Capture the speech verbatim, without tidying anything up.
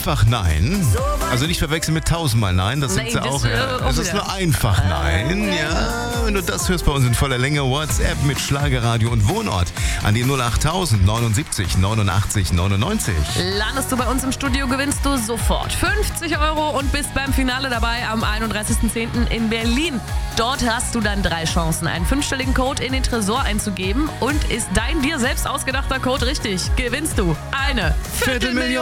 einfach Nein. Also nicht verwechseln mit tausendmal Nein, das sind Nein, sie das, auch. äh, Ja. auch Es ist wieder. nur einfach Nein. Ja, wenn du das hörst bei uns in voller Länge, WhatsApp mit Schlagerradio und Wohnort an die null achttausend neunundsiebzig neunundachtzig neunundneunzig. Landest du bei uns im Studio, gewinnst du sofort fünfzig Euro und bist beim Finale dabei am einunddreißigsten zehnten in Berlin. Dort hast du dann drei Chancen, einen fünfstelligen Code in den Tresor einzugeben. Und ist dein dir selbst ausgedachter Code richtig, gewinnst du eine Viertelmillion.